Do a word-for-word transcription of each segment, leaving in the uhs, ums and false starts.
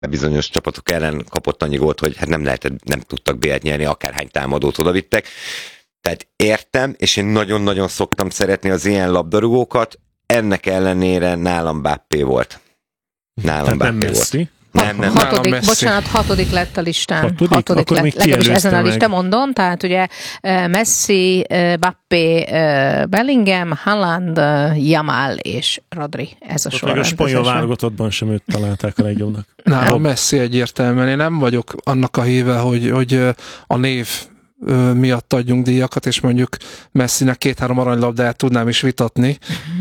bizonyos csapatok ellen kapott annyi gólt, hogy hát nem lehetett, nem tudtak bélyet nyerni, akárhány támadót odavittek. Tehát értem, és én nagyon-nagyon szoktam szeretni az ilyen labdarúgókat, ennek ellenére nálam Mbappé volt. Nálam Mbappé volt. Nem, nem, hatodik, bocsánat, hatodik lett a listán. Hatodik? hatodik Akkor lett, legalábbis ezen a listán mondom, tehát ugye Messi, Mbappé, Bellingham, Haaland, Yamal és Rodri. Ez a sorrend. A spanyol válogatottban sem őt találták a legjobbnak. Nálam Messi egyértelműen. Én nem vagyok annak a híve, hogy, hogy a név miatt adjunk díjakat, és mondjuk Messinek két-három aranylabdáját tudnám is vitatni,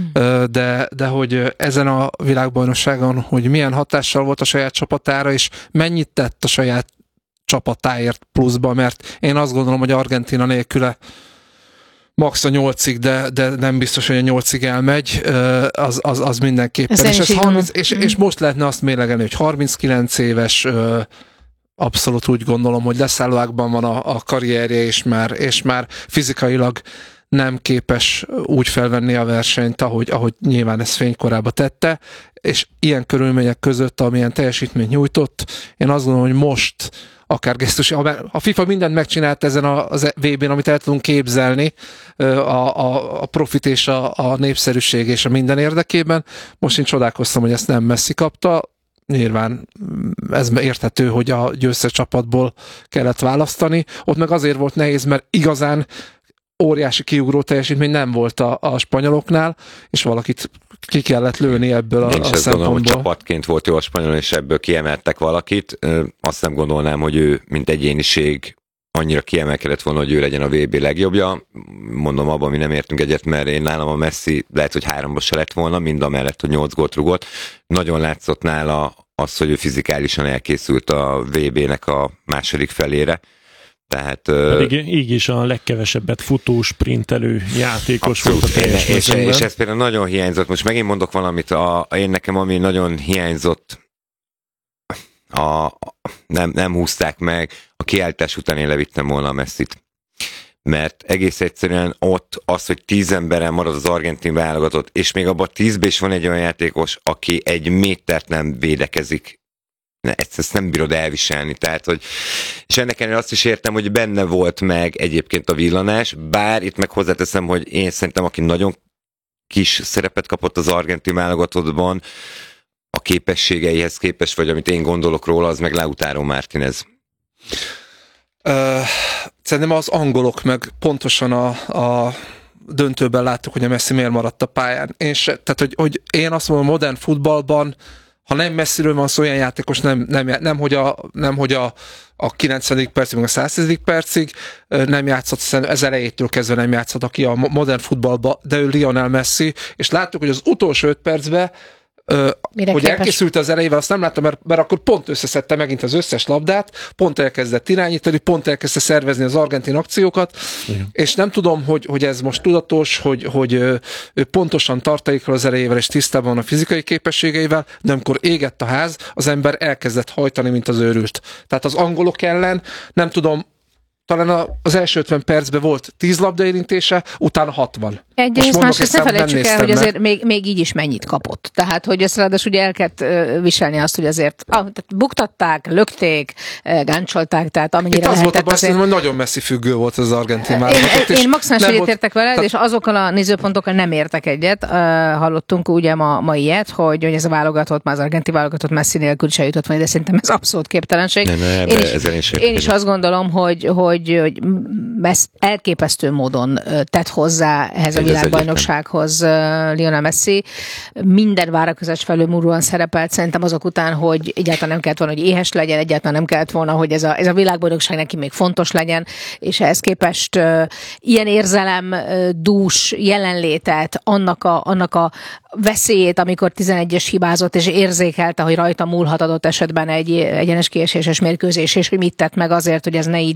de, de hogy ezen a világbajnokságon, hogy milyen hatással volt a saját csapatára, és mennyit tett a saját csapatáért pluszba, mert én azt gondolom, hogy Argentína nélküle max a nyolcig, de, de nem biztos, hogy a nyolcig elmegy, az, az, az mindenképpen. És, ez harminc, és, és most lehetne azt mérlegelni, hogy harminckilenc éves, abszolút úgy gondolom, hogy leszállóákban van a, a karrierje, és már, és már fizikailag nem képes úgy felvenni a versenyt, ahogy, ahogy nyilván ezt fénykorában tette, és ilyen körülmények között, amilyen teljesítményt nyújtott, én azt gondolom, hogy most akár gesztus, a FIFA mindent megcsinált ezen az vé bén, amit el tudunk képzelni, a, a, a profit és a, a népszerűség és a minden érdekében. Most én csodálkoztam, hogy ezt nem Messi kapta. Nyilván ez érthető, hogy a győztes csapatból kellett választani. Ott meg azért volt nehéz, mert igazán óriási kiugró teljesítmény nem volt a, a spanyoloknál, és valakit ki kellett lőni ebből a, a szempontból. Én sem gondolom, hogy csapatként volt jó a spanyol, és ebből kiemeltek valakit. Azt nem gondolnám, hogy ő, mint egyéniség, annyira kiemelkedett volna, hogy ő legyen a vé bé legjobbja. Mondom, abban mi nem értünk egyet, mert én nálam a Messi lehet, hogy háromba se lett volna, mind a mellett, hogy nyolc gólt rugott. Nagyon látszott nála az, hogy ő fizikálisan elkészült a vé bének a második felére. Tehát, Pedig így is a legkevesebbet futó, sprintelő játékos abszolút, volt a teljes és, és ez például nagyon hiányzott. Most megint mondok valamit, a, én nekem ami nagyon hiányzott, a, nem, nem húzták meg, a kiállítás után én levittem volna a Messit. Mert egész egyszerűen ott az, hogy tíz emberen marad az argentin válogatott, és még abban tízben is van egy olyan játékos, aki egy métert nem védekezik. Ne, ezt, ezt nem bírod elviselni. Tehát, hogy, és ennek ellenére azt is értem, hogy benne volt meg egyébként a villanás, bár itt meg hozzáteszem, hogy én szerintem, aki nagyon kis szerepet kapott az argentin válogatottban, a képességeihez képest, vagy amit én gondolok róla, az meg Lautaro Martínez. Uh, szerintem az angolok meg pontosan a, a döntőben láttuk, hogy a Messi miért maradt a pályán. Én se, tehát, hogy, hogy én azt mondom, modern futballban, ha nem Messiről van szó, olyan játékos nem, nem, nem, hogy, a, nem, hogy a, a kilencvenedik percig, meg a száztízedik percig nem játszott, ez elejétől kezdve nem játszott, aki a modern futballban, de ő Lionel Messi, és láttuk, hogy az utolsó öt percben Ö, hogy képes? Elkészült az elejével, azt nem láttam, mert, mert akkor pont összeszedte megint az összes labdát, pont elkezdett irányítani, pont elkezdte szervezni az argentin akciókat, igen. És nem tudom, hogy, hogy ez most tudatos, hogy, hogy ő pontosan tartalékol az elejével, és tisztában van a fizikai képességeivel, de amikor égett a ház, az ember elkezdett hajtani, mint az őrült. Tehát az angolok ellen, nem tudom, talán az első ötven percben volt tíz labdaérintése, utána hatvan. Egyrészt, másrészt ne felejtsük el, hogy azért még, még így is mennyit kapott. Tehát, hogy ezt ráadásul ugye el kellett viselni azt, hogy azért ah, buktatták, lökték, gáncsolták, tehát amennyire itt az lehetett. Volt a baj, hogy nagyon messzi függő volt az argentin válogatott. Én, én maximális egyet értek veled, tehát... és azokkal a nézőpontokkal nem értek egyet. Uh, hallottunk ugye ma, ma ilyet, hogy, hogy ez a válogatott, már az argentin válogatott Messi nélkül is eljutott volna, de szerintem ez abszolút képtelenség. Nem, nem, én, is, én, is én is azt gondolom, hogy, hogy, hogy elképesztő módon tett hozzá ehhez a világbajnoksághoz Lionel Messi. Minden várakozás felülmúlóan szerepelt szerintem azok után, hogy egyáltalán nem kellett volna, hogy éhes legyen, egyáltalán nem kellett volna, hogy ez a, ez a világbajnokság neki még fontos legyen, és ehhez képest uh, ilyen érzelem uh, dús jelenlétet, annak a, annak a veszélyét, amikor tizenegyes hibázott, és érzékelte, hogy rajta múlhat adott esetben egy egyenes kieséses mérkőzés, és hogy mit tett meg azért, hogy ez ne így legyen.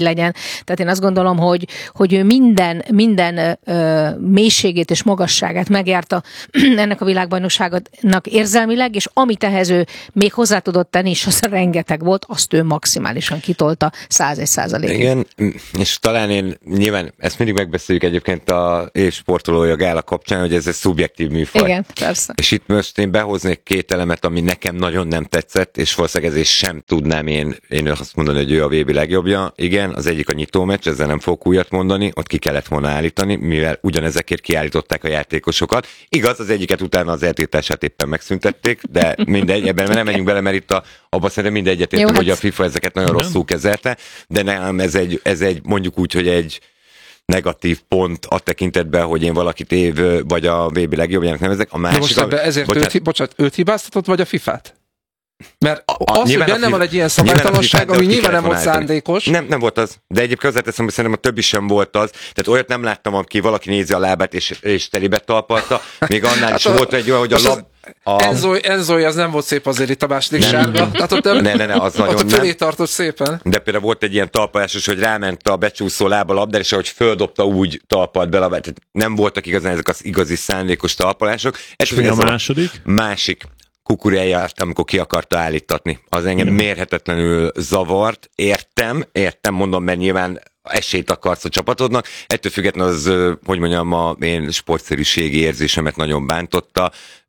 Tehát én azt gondolom, hogy, hogy ő minden, minden ö, mélységét és magasságát megjárta ennek a világbajnokságnak érzelmileg, és amit ehhez ő még hozzá tudott tenni, és az rengeteg volt, azt ő maximálisan kitolta százegy százalékig. Igen, és talán én nyilván ezt mindig megbeszéljük egyébként a sportolója gála kapcsán, hogy ez egy szubjektív műfaj. Igen, persze. És itt most én behoznék két elemet, ami nekem nagyon nem tetszett, és valószínűleg ezért sem tudnám én, én azt mondani, hogy ő a vé bé legjobbja. Igen, az egyik a nyitómeccs, ezzel nem fogok újat mondani, ott ki kellett volna állítani, mivel ugyanezekért kiállították a játékosokat. Igaz, az egyiket utána az eltiltását éppen megszüntették, de mindegy, ebben nem menjünk bele, mert itt a, abban szerintem mindegy egyetértünk, hogy a FIFA ezeket nagyon rosszul kezelte, de nem, ez egy, ez egy mondjuk úgy, hogy egy negatív pont a tekintetben, hogy én valakit év vagy a vé bé legjobbjának nevezek. A másik, most ebbe ezért bocsánat, őt, bocsánat, őt hibáztatod, vagy a fifát? Mert a, a, az, hogy benne van egy ilyen szabálytalanság, ami nyilván nem volt szándékos. Nem, nem volt az. De egyébként hozzáteszem, hogy szerintem a többi sem volt az. Tehát olyat nem láttam, aki valaki nézi a lábát és, és telibe talpalta. Még annál hát is a, volt egy olyan, hogy a lab... A... Enzo, Enzo, az nem volt szép azért itt a második sárga. Tehát ott nem, ne, ne, ne, az nagyon ott fölé tartott szépen. De például volt egy ilyen talpalásos, hogy ráment a becsúszó lába a labdára, és ahogy földobta, úgy talpalt be a labdára. Tehát nem voltak igazán ezek az igazi szándékos talpalások. És mi a második? A másik. Kukuréját, amikor ki akarta állítatni. Az engem Igen. mérhetetlenül zavart. Értem, értem, mondom, mert nyilván esélyt akarsz a csapatodnak. Ettől függetlenül az, hogy mondjam, a én sportszerűségi érzésemet nagyon bántotta.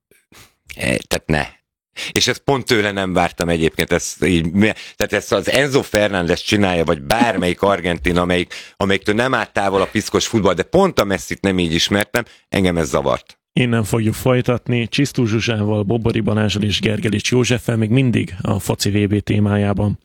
Tehát ne. És ezt pont tőle nem vártam egyébként. Ezt így, tehát ezt az Enzo Fernández csinálja, vagy bármelyik argentin, amelyik, amelyiktől nem állt távol a piszkos futball, de pont a Messit nem így ismertem, engem ez zavart. Innen fogjuk folytatni Csisztú Zsuzsával, Bobori Balázsral és Gergelics Józseffel még mindig a foci vé bé témájában.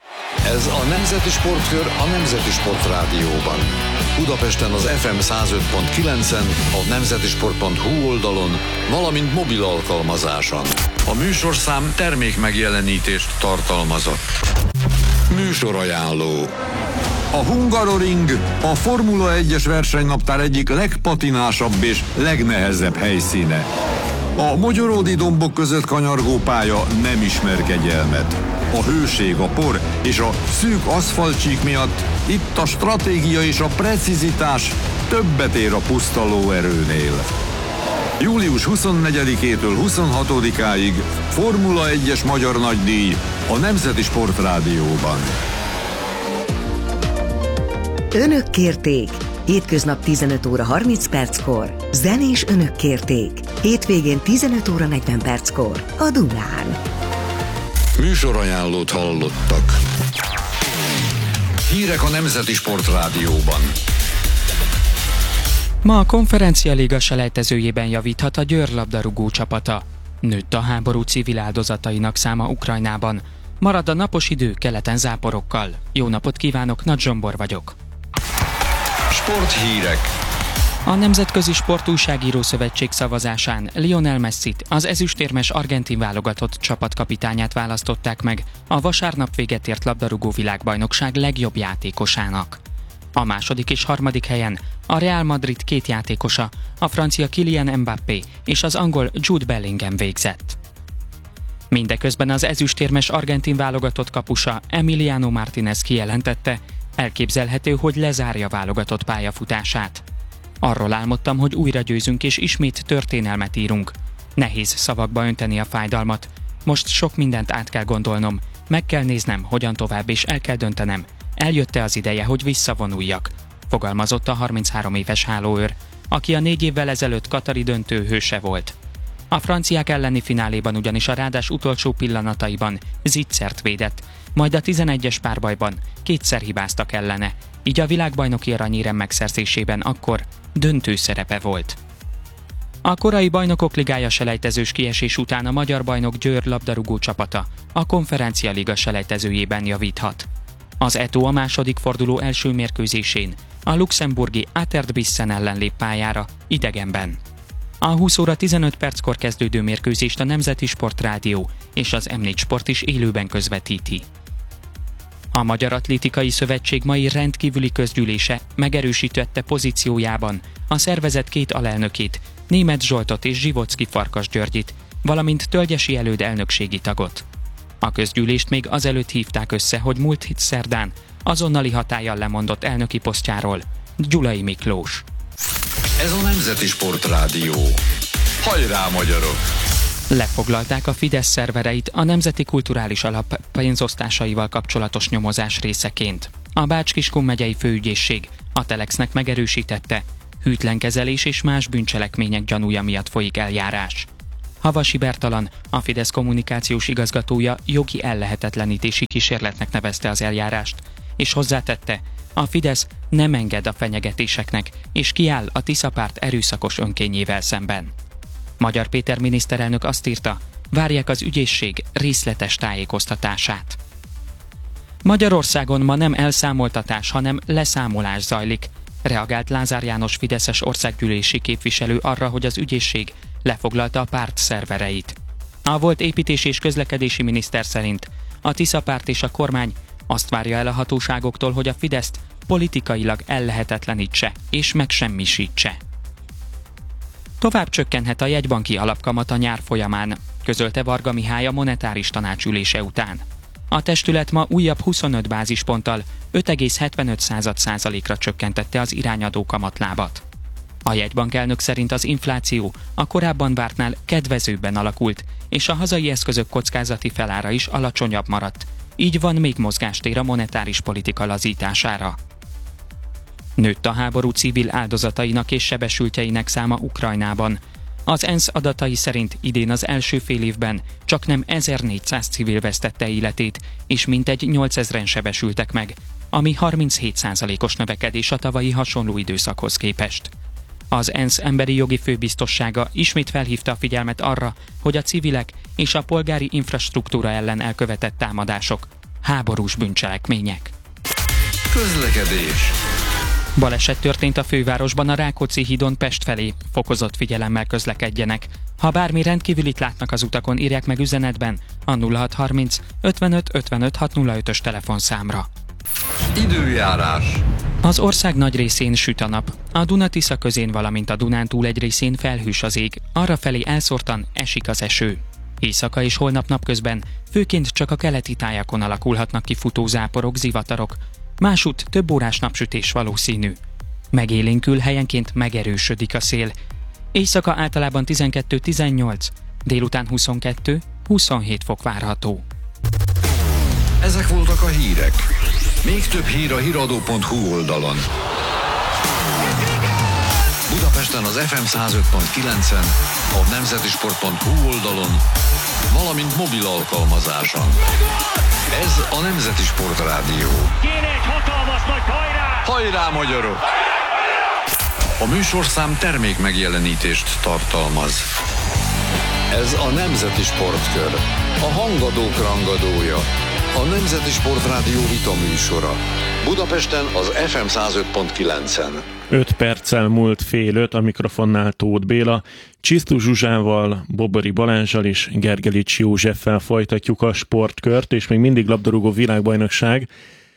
Ez a Nemzeti Sportkör a Nemzeti Sport Rádióban. Budapesten az ef em száz öt pont kilencen, a nemzetisport pont hu oldalon, valamint mobil alkalmazáson. A műsorszám termék megjelenítést tartalmazott. Műsorajánló. A Hungaroring a Formula egyes versenynaptár egyik legpatinásabb és legnehezebb helyszíne. A mogyoródi dombok között kanyargó pálya nem ismer kegyelmet. A hőség, a por és a szűk aszfaltcsík miatt itt a stratégia és a precizitás többet ér a puszta lóerőnél. július huszonnegyedikétől huszonhatodikáig Formula egyes magyar nagydíj a Nemzeti Sport Rádióban. Önök kérték. Hétköznap tizenöt óra harminc perckor. Zenés önök kérték. Hétvégén tizenöt óra negyven perckor. A Dunán. Műsorajánlót hallottak. Hírek a Nemzeti Sport Rádióban. Ma a Konferencia Liga selejtezőjében javíthat a Győr labdarúgó csapata. Nőtt a háború civil áldozatainak száma Ukrajnában. Marad a napos idő keleten záporokkal. Jó napot kívánok, Nagy Zsombor vagyok. Sporthírek. A Nemzetközi Sportújságíró Szövetség szavazásán Lionel Messit, az ezüstérmes argentin válogatott csapatkapitányát választották meg a vasárnap véget ért labdarúgó világbajnokság legjobb játékosának. A második és harmadik helyen a Real Madrid két játékosa, a francia Kylian Mbappé és az angol Jude Bellingham végzett. Mindeközben az ezüstérmes argentin válogatott kapusa Emiliano Martínez kijelentette, elképzelhető, hogy lezárja válogatott pályafutását. Arról álmodtam, hogy újra győzünk és ismét történelmet írunk. Nehéz szavakba önteni a fájdalmat. Most sok mindent át kell gondolnom. Meg kell néznem, hogyan tovább, és el kell döntenem. Eljött-e az ideje, hogy visszavonuljak? Fogalmazott a harminchárom éves hálóőr, aki a négy évvel ezelőtt katari döntő hőse volt. A franciák elleni fináléban ugyanis a rádás utolsó pillanataiban zicsert védett, majd a tizenegyes párbajban kétszer hibáztak ellene, így a világbajnoki aranyérem megszerzésében akkor döntő szerepe volt. A korai Bajnokok Ligája selejtezős kiesés után a magyar bajnok Győr labdarúgó csapata a Konferencia Liga selejtezőjében javíthat. Az é té o a második forduló első mérkőzésén a luxemburgi Aterbissen ellen lép pályára idegenben. A húsz óra tizenöt perckor kezdődő mérkőzést a Nemzeti Sport Rádió és az em négy Sport is élőben közvetíti. A Magyar Atlétikai Szövetség mai rendkívüli közgyűlése megerősítette pozíciójában a szervezet két alelnökét, Németh Zsoltot és Zsivocki Farkas Györgyit, valamint Tölgyesi Előd elnökségi tagot. A közgyűlést még azelőtt hívták össze, hogy múlt hét szerdán azonnali hatállyal lemondott elnöki posztjáról Gyulai Miklós. Ez a Nemzeti Sportrádió. Hajrá, magyarok! Lefoglalták a Fidesz szervereit a Nemzeti Kulturális Alap pénzosztásaival kapcsolatos nyomozás részeként. A Bács-Kiskun megyei főügyészség a Telexnek megerősítette, hűtlen kezelés és más bűncselekmények gyanúja miatt folyik eljárás. Havasi Bertalan, a Fidesz kommunikációs igazgatója jogi ellehetetlenítési kísérletnek nevezte az eljárást, és hozzátette, a Fidesz nem enged a fenyegetéseknek, és kiáll a Tisza párt erőszakos önkényével szemben. Magyar Péter miniszterelnök azt írta, várják az ügyészség részletes tájékoztatását. Magyarországon ma nem elszámoltatás, hanem leszámolás zajlik, reagált Lázár János fideszes országgyűlési képviselő arra, hogy az ügyészség lefoglalta a párt szervereit. A volt építési és közlekedési miniszter szerint a Tisza párt és a kormány azt várja el a hatóságoktól, hogy a Fideszt politikailag ellehetetlenítse és megsemmisítse. Tovább csökkenhet a jegybanki alapkamat a nyár folyamán, közölte Varga Mihály a monetáris tanácsülése után. A testület ma újabb huszonöt bázisponttal öt egész hetvenöt százalékra csökkentette az irányadó kamatlábat. A jegybank elnök szerint az infláció a korábban vártnál kedvezőbben alakult, és a hazai eszközök kockázati felára is alacsonyabb maradt, így van még mozgástér a monetáris politika lazítására. Nőtt a háború civil áldozatainak és sebesültjeinek száma Ukrajnában. Az ENSZ adatai szerint idén az első fél évben csaknem ezernégyszáz civil vesztette életét, és mintegy nyolcezren sebesültek meg, ami harminchét százalékos növekedés a tavalyi hasonló időszakhoz képest. Az ENSZ emberi jogi főbiztossága ismét felhívta a figyelmet arra, hogy a civilek és a polgári infrastruktúra ellen elkövetett támadások háborús bűncselekmények. Közlekedés. Baleset történt a fővárosban a Rákóczi hídon Pest felé, fokozott figyelemmel közlekedjenek. Ha bármi rendkívülit látnak az utakon, írják meg üzenetben a nulla hat harminc ötvenöt ötvenöt hatszázötös telefonszámra. Időjárás. Az ország nagy részén süt a nap. A Duna-Tisza közén, valamint a Dunántúl egy részén felhős az ég, arrafelé elszórtan esik az eső. Éjszaka és holnap napközben főként csak a keleti tájakon alakulhatnak ki futózáporok, zivatarok. Másút több órás napsütés valószínű. Megélénkül, helyenként megerősödik a szél. Éjszaka általában tizenkettő tizennyolc, délután huszonkettő huszonhét fok várható. Ezek voltak a hírek. Még több hír a híradó pont hu oldalon. Budapesten az ef em száz öt pont kilencen, a nemzetisport pont hu oldalon, valamint mobil alkalmazáson. Ez a Nemzeti Sportrádió. Kéne egy hatalmas nagy hajrá! Hajrá, magyarok! A műsorszám termék megjelenítést tartalmaz. Ez a Nemzeti Sportkör, a hangadók rangadója, a Nemzeti Sportrádió vita műsora. Budapesten az ef em száz öt pont kilencen. öt perccel múlt fél öt, a mikrofonnál Tóth Béla. Csisztus Zsuzsával, Bobori Balázsal és Gergelics Józseffel folytatjuk a sportkört, és még mindig labdarúgó világbajnokság.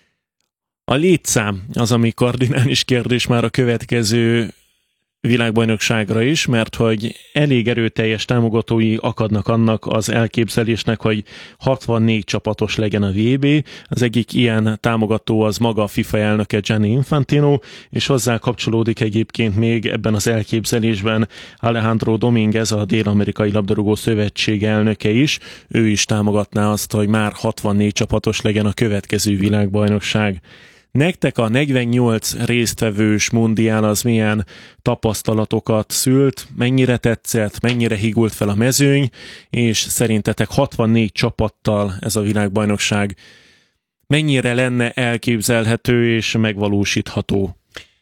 A létszám az, ami kardinális kérdés már a következő világbajnokságra is, mert hogy elég erőteljes támogatói akadnak annak az elképzelésnek, hogy hatvannégy csapatos legyen a vé bé. Az egyik ilyen támogató az maga a FIFA elnöke Gianni Infantino, és hozzá kapcsolódik egyébként még ebben az elképzelésben Alejandro Domínguez, a Dél-Amerikai Labdarúgó Szövetség elnöke is. Ő is támogatná azt, hogy már hatvannégy csapatos legyen a következő világbajnokság. Nektek a negyvennyolc résztvevős mundiál az milyen tapasztalatokat szült, mennyire tetszett, mennyire higult fel a mezőny, és szerintetek hatvannégy csapattal ez a világbajnokság mennyire lenne elképzelhető és megvalósítható?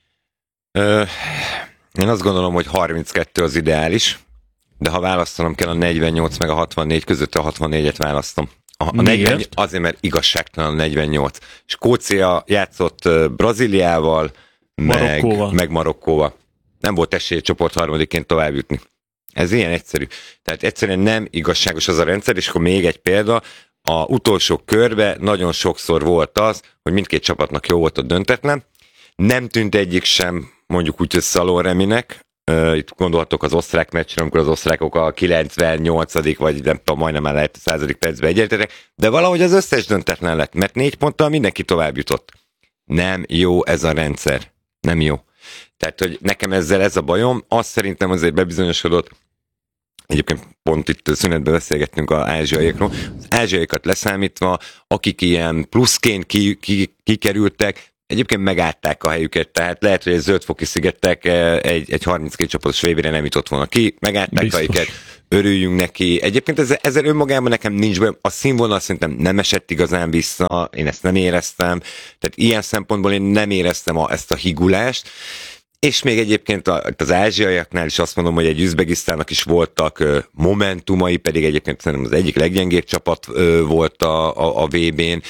Ö, én azt gondolom, hogy harminckettő az ideális, de ha választanom kell a negyvennyolc meg a hatvannégy között, a hatvannégyet választom. A, a negyven, azért, mert igazságtalan a negyvennyolc. Skócia játszott Brazíliával, meg Marokkóval. meg Marokkóval. Nem volt esély csoport harmadiként tovább jutni. Ez ilyen egyszerű. Tehát egyszerűen nem igazságos az a rendszer, és akkor még egy példa, a utolsó körben nagyon sokszor volt az, hogy mindkét csapatnak jó volt a döntetlen. Nem tűnt egyik sem mondjuk úgy, hogy Szalon Reminek. Uh, itt gondolhatok az osztrák meccsre, amikor az osztrákok a kilencvennyolcadik vagy nem tudom, majdnem már lehet a századik percben egyenlítettek, de valahogy az összes döntetlen lett, mert négy ponttal mindenki tovább jutott. nem jó ez a rendszer. Nem jó. Tehát, hogy nekem ezzel ez a bajom, azt szerintem azért bebizonyosodott, egyébként pont itt szünetben beszélgettünk az ázsiaiakról, az ázsiaiakat leszámítva, akik ilyen pluszként ki, ki, kikerültek, egyébként megállták a helyüket, tehát lehet, hogy egy zöldfoki szigetek egy, egy harminckét csapatos vébére nem jutott volna ki, megállták a helyüket, örüljünk neki. Egyébként ezzel, ezzel önmagában nekem nincs bajom, a színvonal szerintem nem esett igazán vissza, én ezt nem éreztem, tehát ilyen szempontból én nem éreztem a, ezt a higulást, és még egyébként az ázsiaiaknál is azt mondom, hogy egy Üzbegisztánnak is voltak momentumai, pedig egyébként szerintem az egyik leggyengébb csapat volt a, a, a vé bén.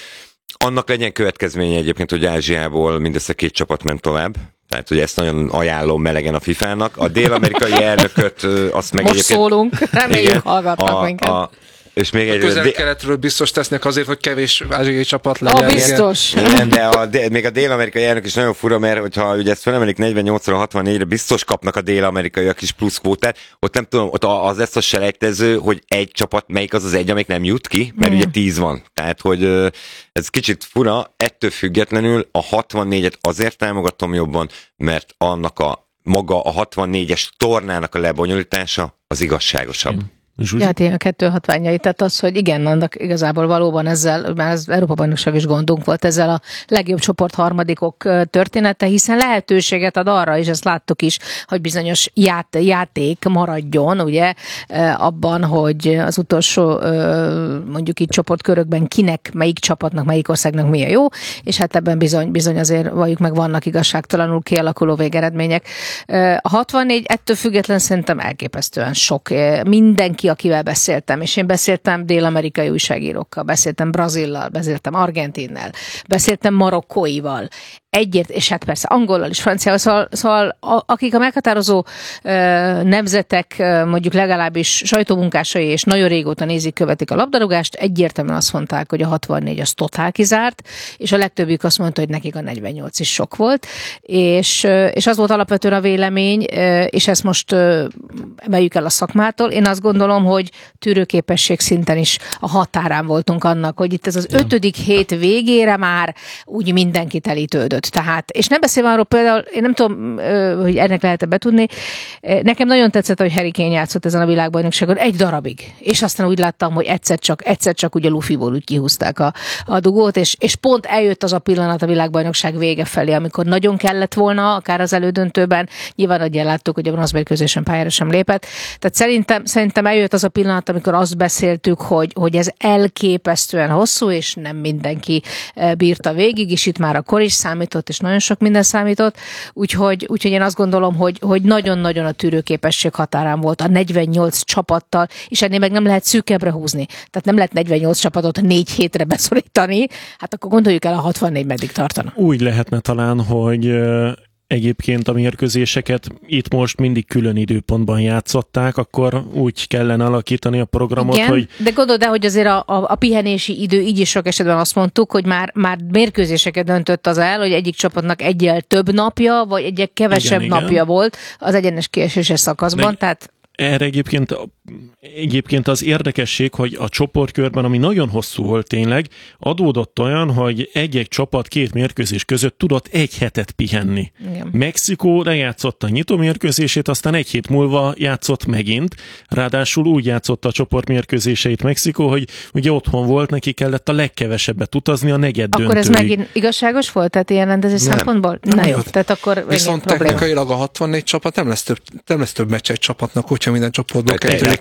Annak legyen következménye egyébként, hogy Ázsiából mindössze két csapat ment tovább. Tehát, hogy ezt nagyon ajánlom melegen a fifának. A dél-amerikai elnököt azt meg most egyébként... szólunk, reméljük hallgatnak a, minket. A, és még a egy közel-keletről biztos tesznek azért, hogy kevés ázsiai csapat legyen. A biztos. Igen, de a, de, még a dél-amerikai elnök is nagyon fura, mert hogyha ugye ezt felemelik negyvennyolcra hatvannégyre, biztos kapnak a dél-amerikaiak is plusz kvótát. Ott nem tudom, ott az lesz a selejtező, hogy egy csapat, melyik az az egy, amelyik nem jut ki, mert mm. ugye tíz van. Tehát, hogy ez kicsit fura, ettől függetlenül a hatvannégyet azért támogatom jobban, mert annak a maga a hatvannégyes tornának a lebonyolítása az igazságosabb. Mm. Ja, hát én a kettő hatványai, tehát az, hogy igen, annak igazából valóban ezzel, már az Európa-bajnokság is gondunk volt ezzel a legjobb csoport harmadikok története, hiszen lehetőséget ad arra, és ezt láttuk is, hogy bizonyos ját, játék maradjon, ugye, abban, hogy az utolsó mondjuk itt csoportkörökben kinek, melyik csapatnak, melyik országnak mi a jó, és hát ebben bizony, bizony azért valljuk meg, vannak igazságtalanul kialakuló végeredmények. A hatvannégy ettől független szerintem elképesztően sok. Mindenki, akivel beszéltem, és én beszéltem dél-amerikai újságírókkal, beszéltem Brazillal, beszéltem Argentinnel, beszéltem marokkóival, egyért, és hát persze angollal is, franciával, szóval, szóval a, akik a meghatározó ö, nemzetek, ö, mondjuk legalábbis sajtómunkásai, és nagyon régóta nézik, követik a labdarúgást, egyértelműen azt mondták, hogy a hatvannégy az totál kizárt, és a legtöbbjük azt mondta, hogy nekik a negyvennyolc is sok volt, és, ö, és az volt alapvetően a vélemény, ö, és ezt most ö, emeljük el a szakmától, én azt gondolom, hogy tűrőképesség szinten is a határán voltunk annak, hogy itt ez az ötödik hét végére már úgy mindenki telítődött. Tehát, és nem beszélve arról például, én nem tudom, hogy ennek lehet-e betudni, nekem nagyon tetszett, hogy Harry Kane játszott ezen a világbajnokságon egy darabig, és aztán úgy láttam, hogy egyszer csak, egyszer csak ugye Lufiból úgy kihúzták a, a dugót, és, és pont eljött az a pillanat a világbajnokság vége felé, amikor nagyon kellett volna, akár az elődöntőben, nyilván ugye láttuk, hogy a bronzmérkőzésen pályára sem lépett, tehát szerintem, szerintem eljött az a pillanat, amikor azt beszéltük, hogy, hogy ez elképesztően hosszú, és nem mindenki bírta végig, és itt már a kor is számít, és nagyon sok minden számított, úgyhogy, úgyhogy én azt gondolom, hogy, hogy nagyon-nagyon a tűrőképesség határán volt a negyvennyolc csapattal, és ennél meg nem lehet szűkebbre húzni. Tehát nem lehet negyvennyolc csapatot négy hétre beszorítani, hát akkor gondoljuk el, a hatvannégy meddig tartana. Úgy lehetne talán, hogy egyébként a mérkőzéseket itt most mindig külön időpontban játszották, akkor úgy kellene alakítani a programot, igen, hogy... de gondold el, hogy azért a, a, a pihenési idő, így is sok esetben azt mondtuk, hogy már, már mérkőzéseket döntött az el, hogy egyik csapatnak egyel több napja, vagy egyel kevesebb igen, napja igen. volt az egyenes kieséses szakaszban, meg... tehát... Erre egyébként, egyébként az érdekesség, hogy a csoportkörben, ami nagyon hosszú volt tényleg, adódott olyan, hogy egy-egy csapat két mérkőzés között tudott egy hetet pihenni. Igen. Mexikó lejátszotta a nyitó mérkőzését, aztán egy hét múlva játszott megint, ráadásul úgy játszotta a csoportmérkőzéseit Mexikó, hogy ugye otthon volt, neki kellett a legkevesebbet utazni a negyed döntőig. Akkor ez megint igazságos volt, tehát ilyen rendezés szempontból? Na jó, tehát akkor viszont technikailag a hatvannégy csapat nem lesz több, nem lesz több meccs egy csapatnak, hogyha minden csoportból kettődik.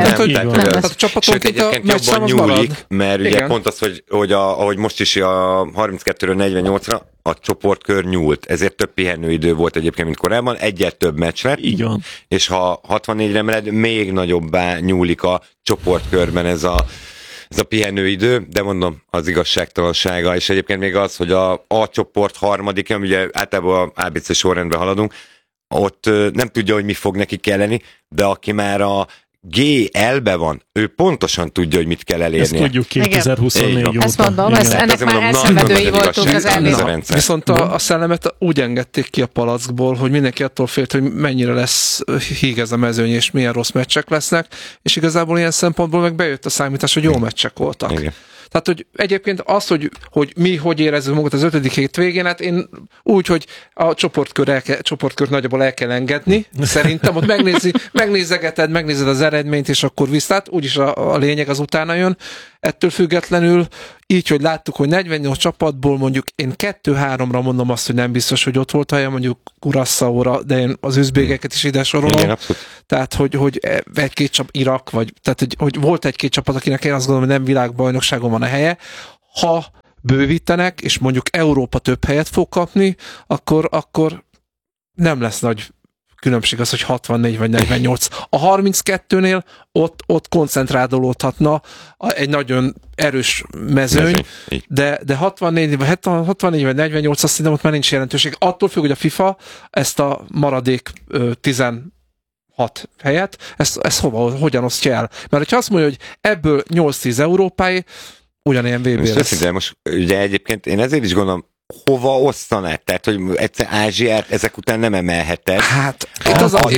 Tehát a csapatok egyébként jobban nyúlik, mert ugye pont az, hogy, hogy a, ahogy most is a harminckettőről negyvennyolcra a csoportkör nyúlt, ezért több pihenőidő volt egyébként, mint korábban, egyet több meccs lett, így van. És ha hatvannégyre emeled, még nagyobbá nyúlik a csoportkörben ez a ez a pihenőidő, de mondom, az igazságtalansága, és egyébként még az, hogy a A csoport harmadik, ugye általában á bé cé sorrendben haladunk, ott nem tudja, hogy mi fog neki kelleni, de aki már a gé el-be van, ő pontosan tudja, hogy mit kell elérni. Ezt tudjuk kétezer-huszonnégy óta. Ezt mondom, ezt, ennek már mondom, elszenvedői voltunk az elnézőben. Viszont a, a szellemet úgy engedték ki a palackból, hogy mindenki attól félt, hogy mennyire lesz híg ez a mezőny, és milyen rossz meccsek lesznek, és igazából ilyen szempontból meg bejött a számítás, hogy jó meccsek voltak. Igen. Tehát, hogy egyébként az, hogy, hogy mi hogy érezzük magunkat az ötödik hétvégén, hát én úgy, hogy a csoportkör el kell, csoportkört nagyjából el kell engedni, szerintem, ott megnézi, megnézegeted, megnézed az eredményt, és akkor visszát, úgyis a, a lényeg az utána jön. Ettől függetlenül, így, hogy láttuk, hogy negyvennyolc csapatból mondjuk én kettő-háromra mondom azt, hogy nem biztos, hogy ott volt helye, mondjuk Curaçaóra, de én az üzbégeket is ide sorolom. Igen, tehát, hogy, hogy egy-két csapat, Irak, vagy tehát, hogy, hogy volt egy-két csapat, akinek én azt gondolom, hogy nem világbajnokságon van a helye. Ha bővítenek, és mondjuk Európa több helyet fog kapni, akkor, akkor nem lesz nagy különbség az, hogy hatvannégy vagy negyvennyolc. A harminckettőnél ott, ott koncentrálódhatna egy nagyon erős mezőny, de, de hatvannégy, hatvannégy vagy negyvennyolc, azt hiszem, ott már nincs jelentőség. Attól függ, hogy a FIFA ezt a maradék tizenhat helyet, ezt, ezt hova, hogyan osztja el. Mert hogyha azt mondja, hogy ebből nyolc-tíz Európáé, ugyanilyen vé bé lesz. De most ugye egyébként én ezért is gondolom, hova osztanád? Tehát, hogy egyszer Ázsiát ezek után nem emelheted. Hát, itt az a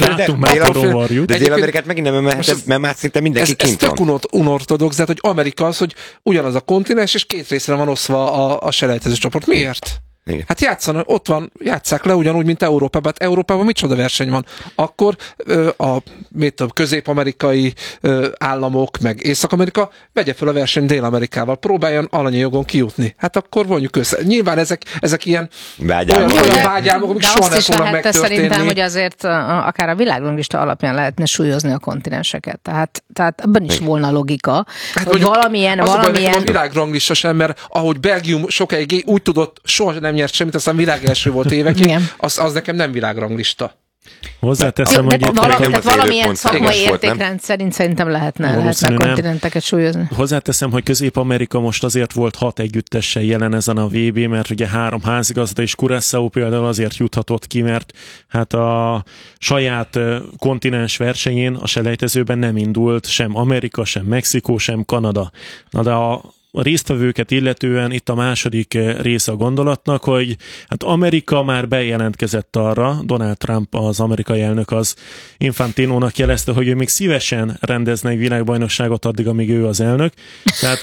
de Dél-Amerikát megint nem emelheted, mert már szinte mindenki ez, kint ez van. Ez tök unortodox, tehát, hogy Amerika az, hogy ugyanaz a kontinens, és két részre van oszva a, a selejtező csoport. Miért? Igen. Hát játszanak, ott van, játsszák le ugyanúgy, mint Európában. Hát Európában micsoda verseny van? Akkor ö, a mit tudom, közép-amerikai ö, államok, meg Észak-Amerika vegye fel a verseny Dél-Amerikával, próbáljon alanyi jogon kijutni. Hát akkor vonjuk össze. Nyilván ezek, ezek ilyen vágyálmok, olyan, olyan vágyálmok, amik soha nem fognak megtörténni. Szerintem, hogy azért a, akár a világranglista alapján lehetne súlyozni a kontinenseket. Tehát, tehát abban is volna logika, hát, hogy valamilyen... Az valamilyen... a, a világranglista sem, mert ahogy Belgium sokáig úgy tudott, soha nem nyert semmit, aztán világ első volt évekig, az, az nekem nem világranglista. Hozzáteszem, hogy itt valami, tehát valamilyen szakmai értékrend szerint szerintem lehetne, lehetne kontinenteket súlyozni. Hozzáteszem, hogy Közép-Amerika most azért volt hat együttessel jelen ezen a vé bé, mert ugye három házigazda és Curaçao például azért juthatott ki, mert hát a saját kontinens versenyén a selejtezőben nem indult sem Amerika, sem Mexikó, sem Kanada. Na de a A résztvevőket illetően itt a második része a gondolatnak, hogy hát Amerika már bejelentkezett arra, Donald Trump, az amerikai elnök az Infantinónak jelezte, hogy ő még szívesen rendezne egy világbajnokságot addig, amíg ő az elnök. Tehát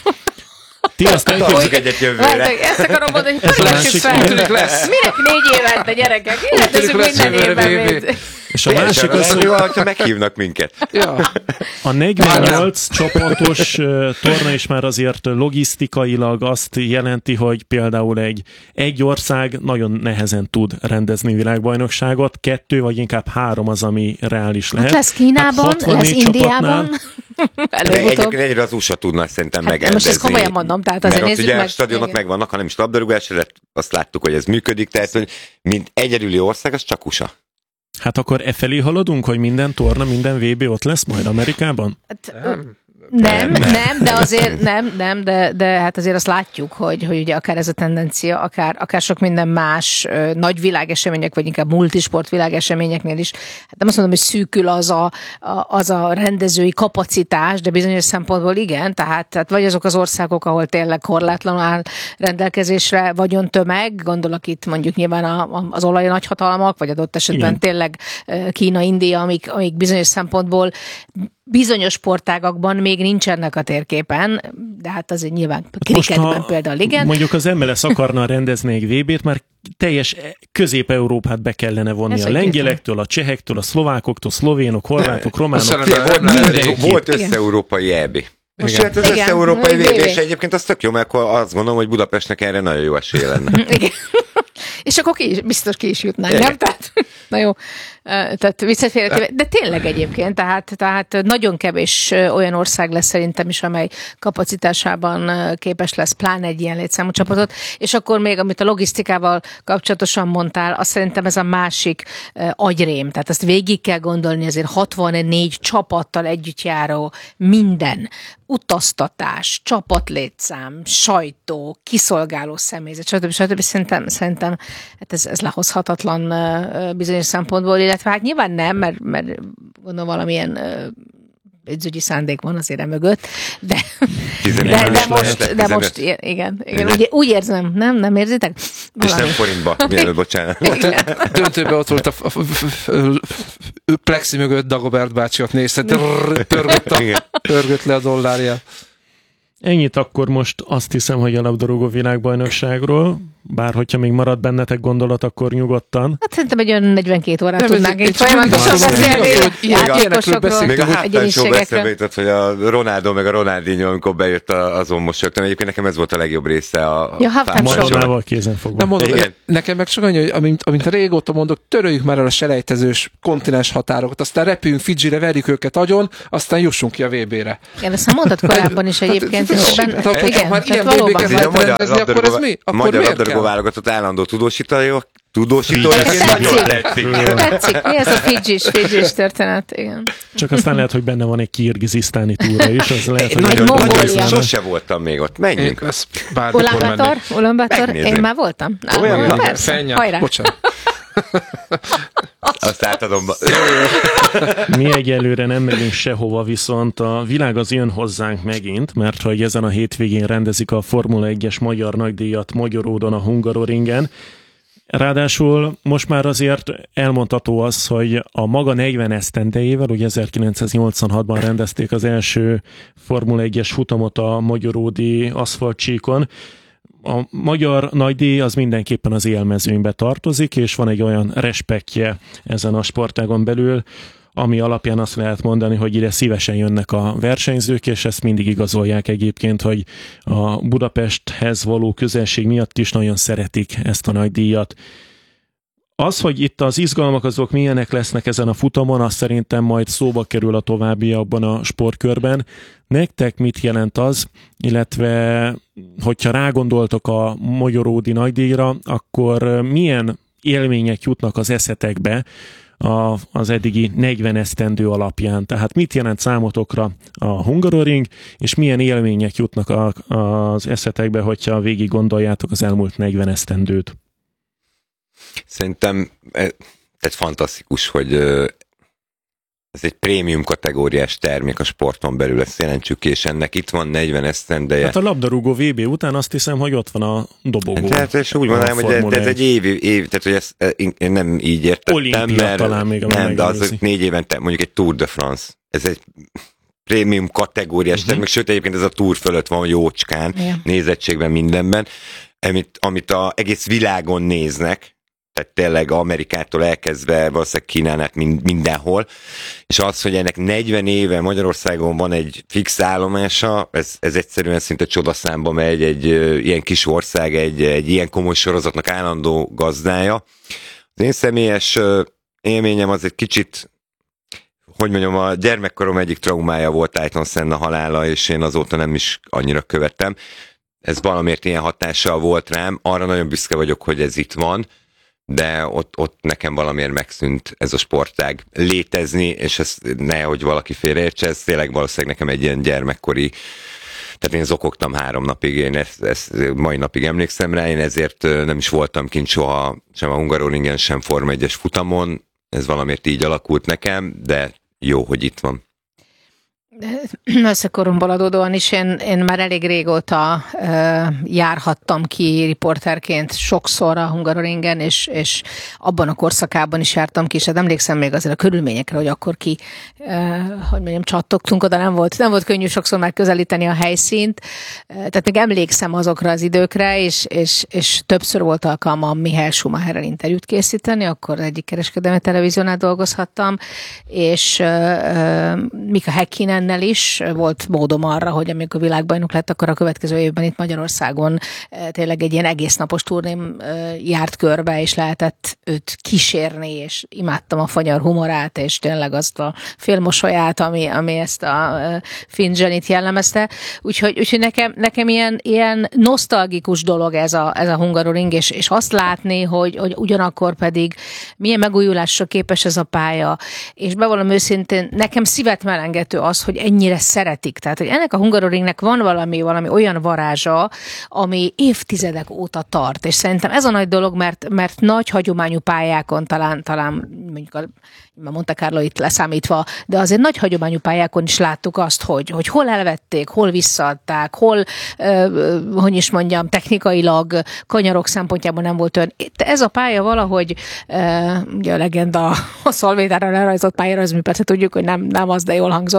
ti azt elkezdjük egyet jövőre. Ezt akarom mondani, hogy tartsuk fel. Minek négy évente, gyerekek? Életezünk minden évben. És a másik az, hogy ha meghívnak minket. Ja. A negyvennyolc csapatos torna is már azért logisztikailag azt jelenti, hogy például egy, egy ország nagyon nehezen tud rendezni világbajnokságot, kettő vagy inkább három az, ami reális lehet. Hát lesz Kínában, hát lesz Indiában. De egyébként egyre az u es á tudna szerintem hát megrendezni. Most ezt komolyan mondom, tehát azért nézzük meg. Mert ugye a stadionok megvannak, hanem is labdarúgásra, azt láttuk, hogy ez működik, tehát hogy mint egyedüli ország, az csak u es á. Hát akkor e felé haladunk, hogy minden torna, minden vé bé ott lesz majd Amerikában? Hát, nem, nem, nem, de azért nem, nem, de, de hát azért azt látjuk, hogy, hogy ugye akár ez a tendencia, akár, akár sok minden más ö, nagy világesemények, vagy inkább multisport világeseményeknél is, hát nem azt mondom, hogy szűkül az a, a, az a rendezői kapacitás, de bizonyos szempontból igen, tehát, tehát vagy azok az országok, ahol tényleg korlátlanul áll rendelkezésre vagyontömeg, gondolok itt mondjuk nyilván a, a, az olaj nagyhatalmak, vagy adott esetben igen. Tényleg Kína, India, amik, amik bizonyos szempontból bizonyos sportágakban még nincsenek a térképen, de hát azért nyilván kriketben például igen. Mondjuk az em el es akarna rendezni egy vé bét, már teljes Közép-Európát be kellene vonni. Ez a lengyelektől, a csehektől, a szlovákoktól, szlovénok, horvátok, románok. Volt össze-európai é bé. Most hát az össze-európai vé bé, és egyébként az tök jó, mert akkor azt gondolom, hogy Budapestnek erre nagyon jó esélye lenne. Igen. És akkor ki is, biztos ki is jutnánk, igen. Nem? Tehát, na jó, tehát visszaférhetően, de tényleg egyébként, tehát, tehát nagyon kevés olyan ország lesz szerintem is, amely kapacitásában képes lesz pláne egy ilyen létszámú csapatot, és akkor még, amit a logisztikával kapcsolatosan mondtál, azt szerintem ez a másik agyrém, tehát azt végig kell gondolni, azért hatvannégy csapattal együtt járó minden, utaztatás, csapatlétszám, sajtó, kiszolgáló személyzet, stb. stb. Szerintem, szerintem hát ez, ez lehozhatatlan bizonyos szempontból, illetve hát nyilván nem, mert, mert gondolom valamilyen pénzügyi szándék van azért emögött, de, de, de, most, de most, igen, igen, igen úgy, úgy érzem, nem? Nem érzitek? Valami. És nem forintba, mielőtt bocsánat. Döntőben ott volt a plexi mögött Dagobert bácsi, ott nézte, pörgött le a dollárja. Ennyit akkor most azt hiszem, hogy a labdarúgó világbajnokságról, bár hogyha még marad bennetek gondolat, akkor nyugodtan. Hát szerintem egy olyan negyvenkét órát Nem, tudnánk egy- így folyamatosan egy- beszélni. egy- Játékosokról, Még a háttáncsóba eszembe egyéniségekről. jutott, hogy a Ronaldo meg a Ronaldinho, amikor bejött, a- azon mosolyogtam. Egyébként nekem ez volt a legjobb része a Ja, halftime show. Madonnával kézen fogva. Nem mondom, Igen. nekem meg csak annyi, hogy amint, amint régóta mondok, töröljük már el a selejtezős kontinens határokat, aztán repüljünk Fidzsire, verjük őket agyon, aztán jussunk ki a vé bé-re. Igen, ezt mondtad korábban is egyébként. és ebben- Hát, hogyha igen, már tehát ilyen valóban. vé bé-ket Azért a magyar rendezni, akkor ez mi? Akkor magyar miért labdarúgó kell? válogatott állandó tudósítója, tudósítójaként Ez nagyon tetszik. tetszik. Tetszik. Mi ez a Fidzsis, Fidzsis történet? Igen. Csak aztán lehet, hogy benne van egy kirgizisztáni túra is, az lehet, hogy Egy Nagyon, Mongólia. nagyon, sose voltam még ott. Menjünk. Én ezt bármikor Ulaanbaatar, mennék. Ulaanbaatar, Megnézném. én már voltam. Á, Olyan? persze, Fennyák, hajrá. bocsánat. Azt átadom. mi egyelőre nem megyünk sehova, viszont a világ az jön hozzánk megint, mert hogy ezen a hétvégén rendezik a Formula egyes magyar nagydíjat Magyaródon a Hungaroringen. Ráadásul most már azért elmondható az, hogy a maga negyven esztendejével, ugye ezerkilencszáznyolcvanhatban rendezték az első Formula egyes futamot a magyaródi aszfaltcsíkon. A magyar nagydíj az mindenképpen az élmezőnybe tartozik, és van egy olyan respektje ezen a sportágon belül, ami alapján azt lehet mondani, hogy ide szívesen jönnek a versenyzők, és ezt mindig igazolják egyébként, hogy a Budapesthez való közelség miatt is nagyon szeretik ezt a nagy díjat. Az, hogy itt az izgalmak azok milyenek lesznek ezen a futamon, azt szerintem majd szóba kerül a továbbiakban a sportkörben. Nektek mit jelent az, illetve hogyha rágondoltok a magyaródi nagydíjra, akkor milyen élmények jutnak az eszetekbe a, az eddigi negyven esztendő alapján? Tehát mit jelent számotokra a Hungaroring, és milyen élmények jutnak a, az eszetekbe, hogyha végig gondoljátok az elmúlt negyven esztendőt? Szerintem ez, ez fantasztikus, hogy ez egy prémium kategóriás termék a sporton belül, ezt jelentsük ki, és ennek itt van negyven esztendeje. Hát a labdarúgó vé bé után azt hiszem, hogy ott van a dobogó. Tehát és úgy mondanám, hogy ez, ez egy év, év, tehát hogy ezt én nem így értettem, Olimpia mert talán még, nem, de az négy évente mondjuk egy Tour de France. Ez egy prémium kategóriás uh-huh. termék, sőt egyébként ez a Tour fölött van jócskán, yeah. nézettségben, mindenben, amit, amit a egész világon néznek, tehát tényleg Amerikától elkezdve valószínűleg Kínán át mindenhol, és az, hogy ennek negyven éve Magyarországon van egy fix állomása, ez, ez egyszerűen szinte csodaszámba megy, egy ilyen kis ország, egy, egy ilyen komoly sorozatnak állandó gazdája. Az én személyes élményem az egy kicsit, hogy mondjam, a gyermekkorom egyik traumája volt Ayrton Senna halála, és én azóta nem is annyira követtem. Ez valamiért ilyen hatással volt rám, arra nagyon büszke vagyok, hogy ez itt van, de ott, ott nekem valamiért megszűnt ez a sportág létezni, és ez nehogy valaki félreértse, ez tényleg valószínűleg nekem egy ilyen gyermekkori, tehát én zokogtam három napig, én ezt, ezt mai napig emlékszem rá, én ezért nem is voltam kint soha sem a Hungaroringen, sem Forma egyes futamon, ez valamiért így alakult nekem, de jó, hogy itt van. Összekoromból adódóan is én, én már elég régóta uh, járhattam ki riporterként sokszor a Hungaroringen, és, és abban a korszakában is jártam ki, és hát emlékszem még azért a körülményekre, hogy akkor ki, uh, hogy mondjam, csattogtunk oda, nem volt, nem volt könnyű sokszor már közelíteni a helyszínt, uh, tehát még emlékszem azokra az időkre, és, és, és többször volt alkalmam Michael Schumacherrel interjút készíteni, akkor egyik kereskedelmi televíziónál dolgozhattam, és uh, Mika Häkkinen is volt módom arra, hogy amikor világbajnok lett, akkor a következő évben itt Magyarországon tényleg egy ilyen egésznapos turném járt körbe, és lehetett őt kísérni, és imádtam a fanyar humorát, és tényleg azt a félmosolyát, ami, ami ezt a finn zsenit jellemezte. Úgyhogy, úgyhogy nekem, nekem ilyen, ilyen nosztalgikus dolog ez a, ez a Hungaroring, és, és azt látni, hogy, hogy ugyanakkor pedig milyen megújulásra képes ez a pálya, és bevallom őszintén, nekem szívet melengető az, hogy ennyire szeretik. Tehát, hogy ennek a Hungaroringnek van valami, valami olyan varázsa, ami évtizedek óta tart. És szerintem ez a nagy dolog, mert, mert nagy hagyományú pályákon talán, talán mondjuk a Monte Carlo itt leszámítva, de azért nagy hagyományú pályákon is láttuk azt, hogy, hogy hol elvették, hol visszaadták, hol, uh, hogy is mondjam, technikailag kanyarok szempontjából nem volt olyan. Ez a pálya valahogy, uh, ugye a legenda a Szolvédára lerajzott pályára, az mi persze tudjuk, hogy nem, nem az, de jól hangzott,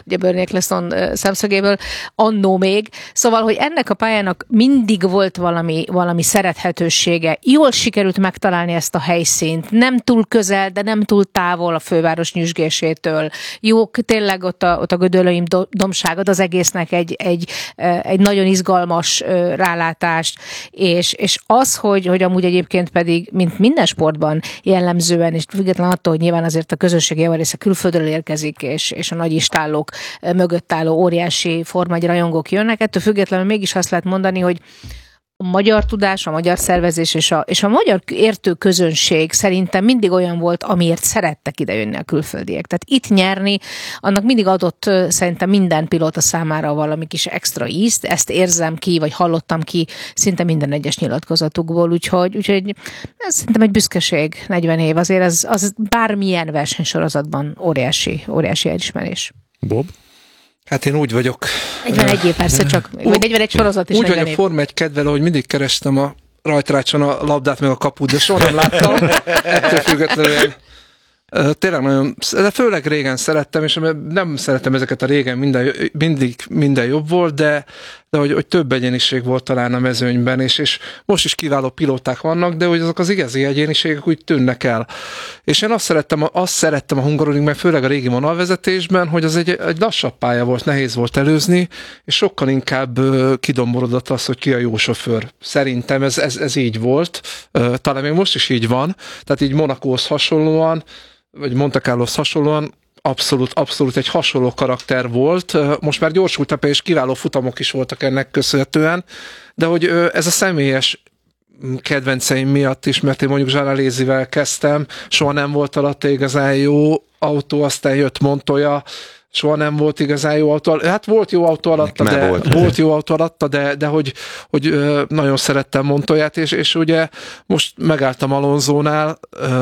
ugye Bernie Ecclestone szemszögéből, annó még. Szóval, hogy ennek a pályának mindig volt valami, valami szerethetősége. Jól sikerült megtalálni ezt a helyszínt. Nem túl közel, de nem túl távol a főváros nyüzsgésétől. Jó, tényleg ott a, ott a Gödöllőim dombságod az egésznek egy, egy, egy nagyon izgalmas rálátást, és, és az, hogy, hogy amúgy egyébként pedig, mint minden sportban jellemzően, és független attól, hogy nyilván azért a közösség javarésze külföldről érkezik, és, és a nagy istállók mögött álló óriási Forma egy rajongók jönnek, ettől függetlenül mégis azt lehet mondani, hogy a magyar tudás, a magyar szervezés és a, és a magyar értő közönség szerintem mindig olyan volt, amiért szerettek idejönni a külföldiek. Tehát itt nyerni, annak mindig adott szerintem minden pilóta számára valami kis extra ízt, ezt érzem ki, vagy hallottam ki szinte minden egyes nyilatkozatukból, úgyhogy, úgyhogy ez szerintem egy büszkeség, negyven év, azért az, az bármilyen versenysorozatban óriási, óriási elismerés. Bob? Hát én úgy vagyok. negyvenegy év persze csak, vagy negyvenegy sorozat is. Úgy vagyok Forma egy kedvelő, hogy mindig kerestem a rajtrácson a labdát meg a kaput, de soha nem láttam. Ettől függetlenül tényleg nagyon, de főleg régen szerettem, és nem szerettem ezeket a régen, minden, mindig minden jobb volt, de, de hogy, hogy több egyéniség volt talán a mezőnyben, és, és most is kiváló pilóták vannak, de hogy azok az igazi egyéniségek úgy tűnnek el. És én azt szerettem, azt szerettem a Hungaroringben, főleg a régi vonalvezetésben, hogy az egy, egy lassabb pálya volt, nehéz volt előzni, és sokkal inkább kidomborodott az, hogy ki a jó sofőr. Szerintem ez, ez, ez így volt, talán még most is így van, tehát így Monacóhoz hasonlóan, vagy Monte Carloshoz hasonlóan abszolút, abszolút egy hasonló karakter volt. Most már gyorsult a pálya, és kiváló futamok is voltak ennek köszönhetően, de hogy ez a személyes kedvenceim miatt is, mert én mondjuk Zsanalézivel kezdtem, soha nem volt alatta igazán jó autó, aztán jött Montoya, soha nem volt igazán jó autó. Hát volt jó autó alatta, de volt. volt jó autó alatta, de, de hogy, hogy nagyon szerettem Montoyát, és, és ugye most megálltam Alonsónál,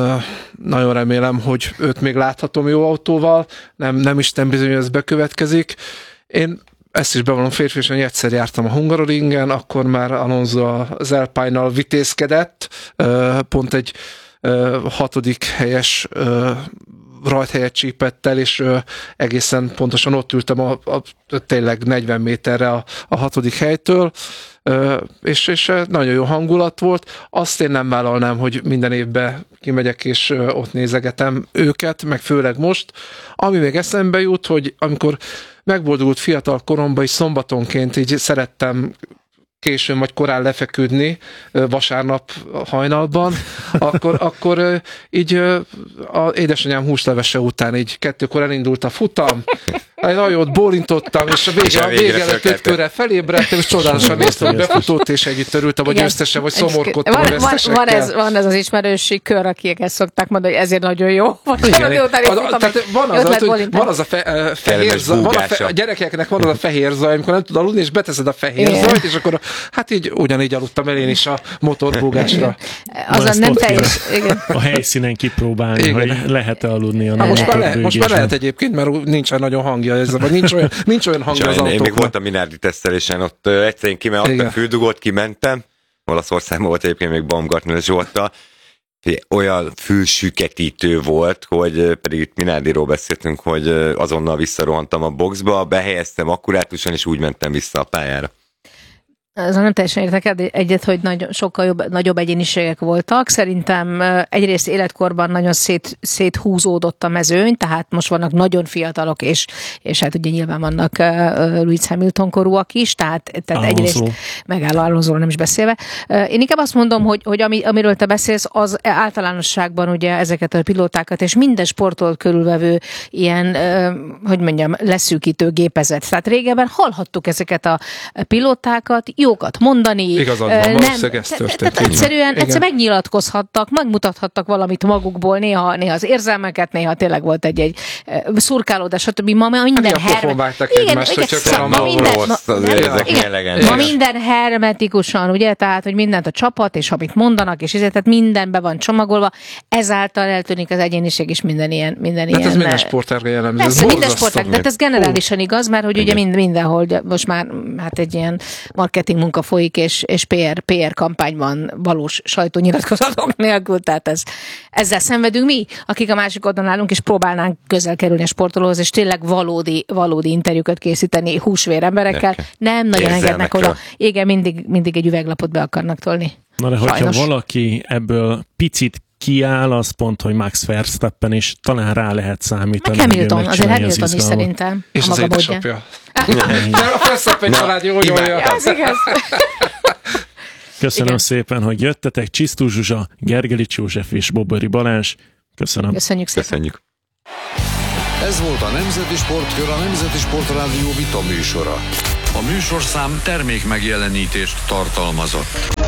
nagyon remélem, hogy őt még láthatom jó autóval, nem, nem Isten bizony, hogy ez bekövetkezik. Én ezt is bevallom férfiasan, hogy egyszer jártam a Hungaroringen, akkor már Alonso az Alpine-nal vitézkedett, pont egy hatodik helyes rajthelyet csípett el, és ö, egészen pontosan ott ültem a, a, tényleg negyven méterre a, a hatodik helytől, ö, és, és nagyon jó hangulat volt. Azt én nem vállalnám, hogy minden évben kimegyek, és ö, ott nézegetem őket, meg főleg most. Ami még eszembe jut, hogy amikor megboldogult fiatal koromban is szombatonként így szerettem későn vagy korán lefeküdni vasárnap hajnalban, akkor, akkor így a édesanyám húslevese után így kettőkor elindult a futam, nagyon jót bólintottam, és a vége, a vége előtt öt körrel felébredtem, és csodálatosan néztem a befutót, és együtt örültem, hogy győztese, vagy szomorkodtam van, a vesztesekkel. Van ez, van ez az ismerősi kör, akik ezt szokták mondani, hogy ezért nagyon jó. Igen, tehát van az, az, hogy van az a fe, fehér zaj, van a, fe, a gyerekeknek van az a fehér zaj, amikor nem tud aludni, és beteszed a fehér igen. zajt, és akkor hát így ugyanígy aludtam el én is a motorbúgásra. Azon nem teljes. A helyszínen kipróbálni, igen. hogy lehet-e aludni a most már, le, most már lehet egyébként, mert nincsen nagyon hangja ez, vagy nincs olyan, nincs olyan hangja az autóknak. Én még voltam Minardi tesztelésen, ott uh, egyszerűen kimentem, füldugót, kimentem, Olaszországban volt egyébként még Baumgartner Zsolta, olyan fülsüketítő volt, hogy pedig itt Minardiról beszéltünk, hogy azonnal visszarohantam a boxba, behelyeztem akkurátusan, és úgy mentem vissza a pályára. Azon nem teljesen értek egyet, hogy nagyon, sokkal jobb, nagyobb egyéniségek voltak. Szerintem egyrészt életkorban nagyon szét, széthúzódott a mezőny, tehát most vannak nagyon fiatalok, és, és hát ugye nyilván vannak uh, Lewis Hamilton korúak is, tehát, tehát egyrészt megálló Alonsoról nem is beszélve. Uh, én inkább azt mondom, hogy, hogy ami, amiről te beszélsz, az általánosságban ugye ezeket a pilótákat, és minden sportot körülvevő ilyen, uh, hogy mondjam, leszűkítő gépezet. Tehát régebben hallhattuk ezeket a pilótákat, jókat mondani. Igazad van, valószínűleg ez történt. Egyszerűen egyszer megnyilatkozhattak, megmutathattak valamit magukból, néha, néha az érzelmeket, néha tényleg volt egy-egy szurkálódás, stb. Ma minden Ma minden hermetikusan, ugye, tehát, hogy mindent a csapat, és amit mondanak, és ezért, tehát minden be van csomagolva, ezáltal eltűnik az egyéniség is minden ilyen. Minden hát ilyen ez minden sportágra jellemző. Ez minden sportág, de ez generálisan igaz, mert hogy ugye mind, mindenhol most már hát egy ilyen marketing marketing munka folyik, és, és pé er, pé er kampányban valós sajtónyilatkozatok nélkül, tehát ez, ezzel szenvedünk mi, akik a másik oldalon állunk, és próbálnánk közel kerülni a sportolóhoz, és tényleg valódi, valódi interjúkat készíteni húsvér emberekkel. Nekem. Nem nagyon engednek oda. Igen, mindig, mindig egy üveglapot be akarnak tolni. Na de hogyha Sajnos. valaki ebből picit kiáll, az pont, hogy Max Verstappen, és talán rá lehet számítani. Meg Hamilton, azért Hamilton is szerintem. És az édesapja. Nem, a Verstappen család jó nyolja. Az igaz. Köszönöm Igen. szépen, hogy jöttetek. Csisztú Zsuzsa, Gergelics József és Bobori Balázs. Köszönöm. Köszönjük szépen. Köszönjük. Ez volt a Nemzeti Sportkör, a Nemzeti Sportrádió vita műsora. A műsorszám termék megjelenítést tartalmazott.